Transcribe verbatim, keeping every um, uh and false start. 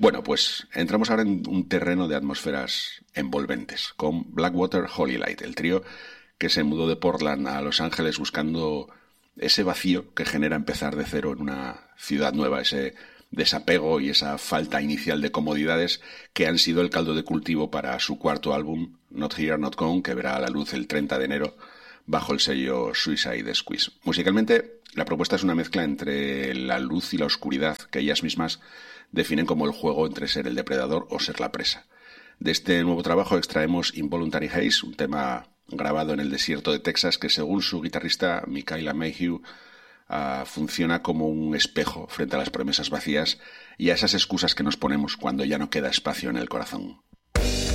Bueno, pues entramos ahora en un terreno de atmósferas envolventes, con Blackwater Holylight, el trío que se mudó de Portland a Los Ángeles buscando ese vacío que genera empezar de cero en una ciudad nueva, ese desapego y esa falta inicial de comodidades que han sido el caldo de cultivo para su cuarto álbum, Not Here, Not Gone, que verá a la luz el treinta de enero bajo el sello Suicide Squeeze. Musicalmente, la propuesta es una mezcla entre la luz y la oscuridad, que ellas mismas definen como el juego entre ser el depredador o ser la presa. De este nuevo trabajo extraemos Involuntary Haze, un tema grabado en el desierto de Texas que, según su guitarrista Michaela Mayhew, uh, funciona como un espejo frente a las promesas vacías y a esas excusas que nos ponemos cuando ya no queda espacio en el corazón.